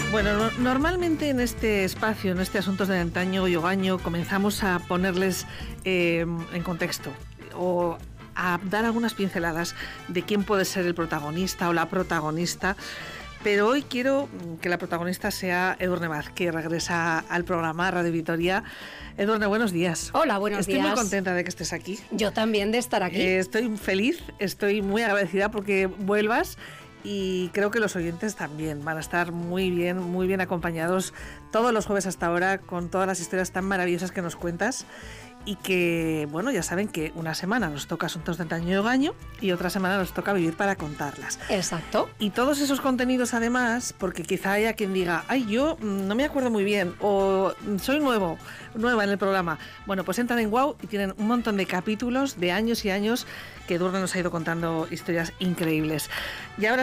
Bueno, normalmente en este espacio, en este Asuntos de Antaño y Ogaño, comenzamos a ponerles en contexto o a dar algunas pinceladas de quién puede ser el protagonista o la protagonista. Pero hoy quiero que la protagonista sea Edurne Vaz, que regresa al programa Radio Vitoria. Edurne, buenos días. Hola, buenos días. Estoy muy contenta de que estés aquí. Yo también de estar aquí. Estoy feliz, estoy muy agradecida porque vuelvas. Y creo que los oyentes también van a estar muy bien acompañados todos los jueves hasta ahora con todas las historias tan maravillosas que nos cuentas. Y que, bueno, ya saben que una semana nos toca Asuntos de Antaño y Ogaño y otra semana nos toca Vivir para contarlas. Exacto. Y todos esos contenidos además, porque quizá haya quien diga, ay, yo no me acuerdo muy bien, o soy nueva en el programa. Bueno, pues entran en WOW y tienen un montón de capítulos de años y años que Edurne nos ha ido contando historias increíbles. Y ahora